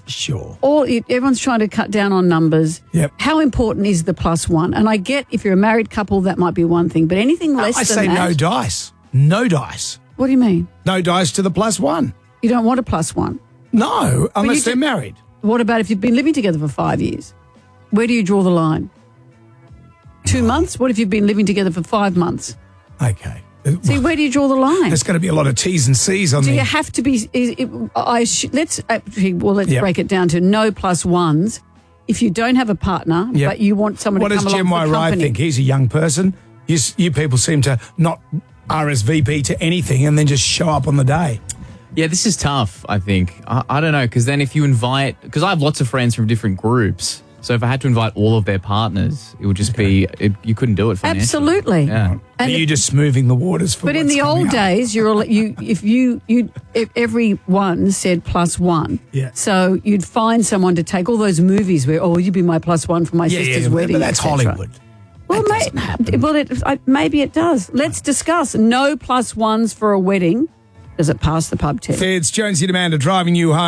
Sure. Everyone's trying to cut down on numbers. Yep. How important is the +1? And I get if you're a married couple, that might be one thing, but anything less I than say that. no dice. No dice. What do you mean? No dice to the +1. You don't want a +1. No, unless they're married. What about if you've been living together for 5 years? Where do you draw the line? 2 months? What if you've been living together for 5 months? Okay. See, where do you draw the line? There's going to be a lot of T's and C's on Do there. you have to be? Let's break it down to no +1s. If you don't have a partner, Yep. but you want someone What to come does along Jim for Wright company. think? He's a young person. You people seem to not RSVP to anything and then just show up on the day. Yeah, this is tough, I think. I don't know, because then if you invite... Because I have lots of friends from different groups, so if I had to invite all of their partners, it would just be... you couldn't do it financially. Absolutely. Yeah. Are you just smoothing the waters for But in what's the coming old up? days, if everyone said +1. Yeah. So you'd find someone to take all those movies where, you'd be my +1 for my sister's wedding. but that's et cetera. Hollywood. Well, That doesn't happen. maybe it does. Let's discuss no +1s for a wedding. Does it pass the pub test? It's Jonesy and Amanda driving you home.